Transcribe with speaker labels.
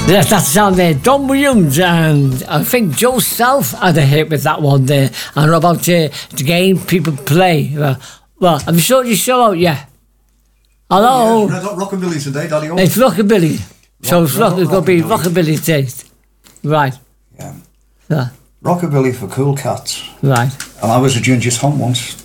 Speaker 1: Yes, that's the sound there. Don Williams and I think Joe South had a hit with that one there. And about the game people play. Well, have you sorted your show out yet? Hello?
Speaker 2: Yeah, got rockabilly today, Daddy.
Speaker 1: It's rockabilly. So it's going to be rockabilly taste. Right.
Speaker 2: Yeah.
Speaker 1: Yeah.
Speaker 2: Rockabilly for cool cats.
Speaker 1: Right.
Speaker 2: And I was a Ginger's home once.